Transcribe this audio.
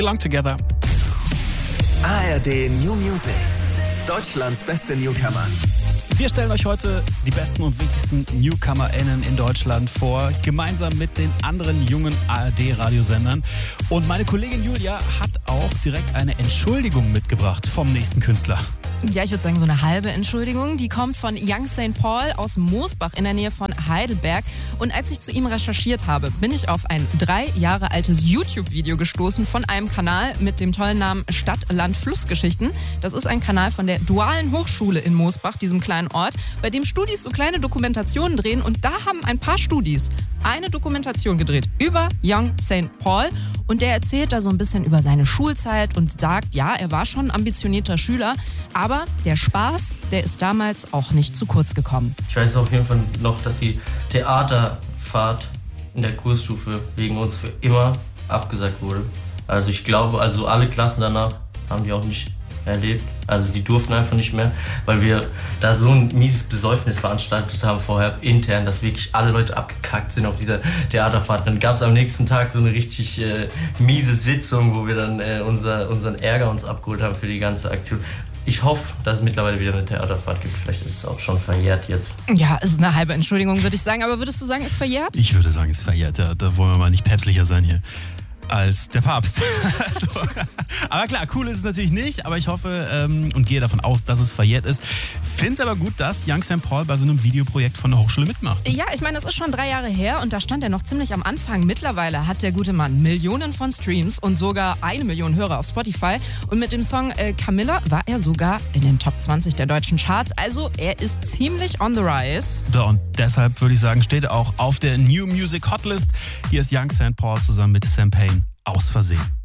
Belong Together. ARD New Music. Deutschlands beste Newcomer. Wir stellen euch heute die besten und wichtigsten NewcomerInnen in Deutschland vor, gemeinsam mit den anderen jungen ARD-Radiosendern. Und meine Kollegin Julia hat auch direkt eine Entschuldigung mitgebracht vom nächsten Künstler. Ja, ich würde sagen, so eine halbe Entschuldigung. Die kommt von Young St. Paul aus Moosbach in der Nähe von Heidelberg. Und als ich zu ihm recherchiert habe, bin ich auf ein 3 Jahre altes YouTube-Video gestoßen von einem Kanal mit dem tollen Namen Stadt, Land, Flussgeschichten. Das ist ein Kanal von der Dualen Hochschule in Moosbach, diesem kleinen Ort, bei dem Studis so kleine Dokumentationen drehen. Und da haben ein paar Studis eine Dokumentation gedreht über Young St. Paul. Und der erzählt da so ein bisschen über seine Schulzeit und sagt, ja, er war schon ein ambitionierter Schüler, aber der Spaß, der ist damals auch nicht zu kurz gekommen. Ich weiß auf jeden Fall noch, dass die Theaterfahrt in der Kursstufe wegen uns für immer abgesagt wurde. Also ich glaube, alle Klassen danach haben die auch nicht erlebt. Also die durften einfach nicht mehr, weil wir da so ein mieses Besäufnis veranstaltet haben vorher intern, dass wirklich alle Leute abgekackt sind auf dieser Theaterfahrt. Dann gab es am nächsten Tag so eine richtig miese Sitzung, wo wir dann unseren Ärger uns abgeholt haben für die ganze Aktion. Ich hoffe, dass es mittlerweile wieder eine Theaterfahrt gibt. Vielleicht ist es auch schon verjährt jetzt. Ja, ist eine halbe Entschuldigung, würde ich sagen. Aber würdest du sagen, ist verjährt? Ich würde sagen, ist verjährt. Ja, da wollen wir mal nicht päpstlicher sein hier als der Papst. Also, aber klar, cool ist es natürlich nicht, aber ich hoffe und gehe davon aus, dass es verjährt ist. Finde es aber gut, dass Young St. Paul bei so einem Videoprojekt von der Hochschule mitmacht. Ja, ich meine, das ist schon 3 Jahre her und da stand er noch ziemlich am Anfang. Mittlerweile hat der gute Mann Millionen von Streams und sogar 1 Million Hörer auf Spotify. Und mit dem Song Camilla war er sogar in den Top 20 der deutschen Charts. Also er ist ziemlich on the rise. Ja, und deshalb würde ich sagen, steht er auch auf der New Music Hotlist. Hier ist Young St. Paul zusammen mit Sam Payne. Aus Versehen.